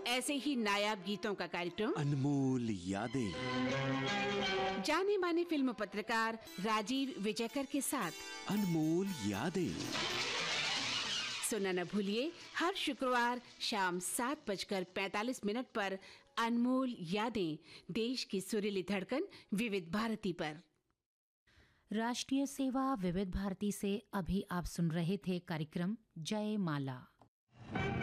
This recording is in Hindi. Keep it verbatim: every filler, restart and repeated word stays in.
ऐसे ही नायाब गीतों का कार्यक्रम अनमोल यादें, जाने माने फिल्म पत्रकार राजीव विजयकर के साथ अनमोल यादें सुनना न भूलिए हर शुक्रवार शाम सात बजकर पैंतालीस मिनट पर अनमोल यादें, देश की सुरीली धड़कन विविध भारती पर। राष्ट्रीय सेवा विविध भारती से अभी आप सुन रहे थे कार्यक्रम जय माला।